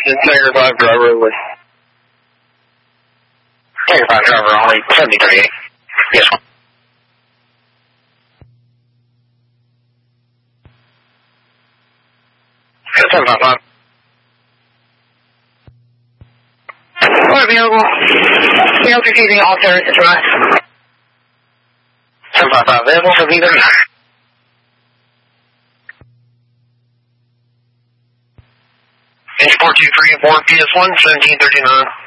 Houston, Tiger 5 driver only. Tiger 5 driver only, 73. Yes. 755. All available. Failed receiving all services from us. 755 available for Viva. Inch 423 and 4 PS1, 1739.